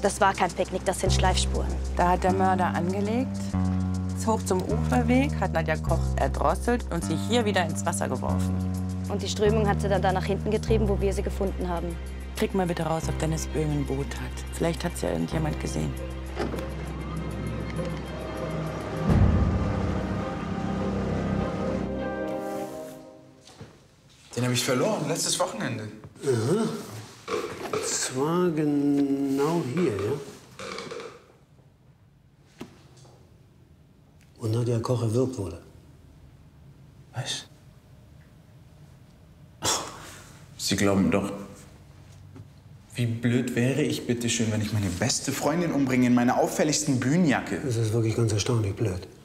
Das war kein Picknick, das sind Schleifspuren. Da hat der Mörder angelegt, ist hoch zum Uferweg, hat Nadja Koch erdrosselt und sie hier wieder ins Wasser geworfen. Und die Strömung hat sie dann da nach hinten getrieben, wo wir sie gefunden haben. Krieg mal bitte raus, ob Dennis Böhm ein Boot hat. Vielleicht hat's ja irgendjemand gesehen. Den habe ich verloren, letztes Wochenende. Aha. Und zwar genau hier, ja? Und Nadja Koch erwürgt wurde. Was? Sie glauben doch... Wie blöd wäre ich, bitteschön, wenn ich meine beste Freundin umbringe in meiner auffälligsten Bühnenjacke? Das ist wirklich ganz erstaunlich blöd.